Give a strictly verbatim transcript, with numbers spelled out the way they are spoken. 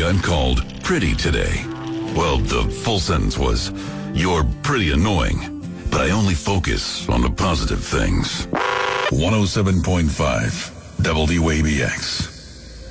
got called pretty today. Well, the full sentence was, you're pretty annoying, but I only focus on the positive things. one oh seven point five W A B X.